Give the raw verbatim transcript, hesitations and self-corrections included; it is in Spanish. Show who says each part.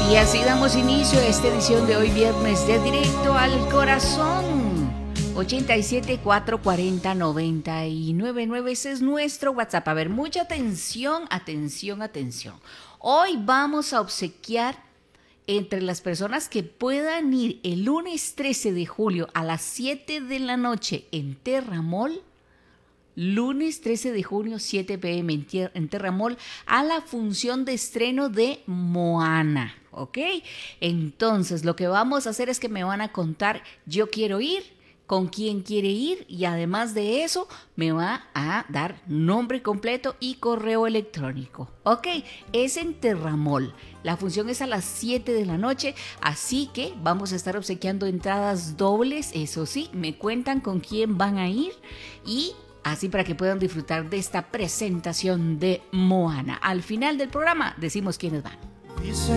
Speaker 1: Y así damos inicio a esta edición de hoy viernes de Directo al Corazón. ochenta y siete, cuatrocientos cuarenta, noventa y nueve nueve, ese es nuestro WhatsApp. A ver, mucha atención, atención, atención. Hoy vamos a obsequiar entre las personas que puedan ir el lunes trece de julio a las siete de la noche en Terramol. Lunes trece de junio, siete pe eme en, tier- en Terramol, a la función de estreno de Moana, ¿ok? Entonces, lo que vamos a hacer es que me van a contar, yo quiero ir, con quién quiere ir, y además de eso, me va a dar nombre completo y correo electrónico, ¿ok? Es en Terramol. La función es a las siete de la noche, así que vamos a estar obsequiando entradas dobles, eso sí, me cuentan con quién van a ir y así para que puedan disfrutar de esta presentación de Moana. Al final del programa decimos quiénes van.
Speaker 2: Dice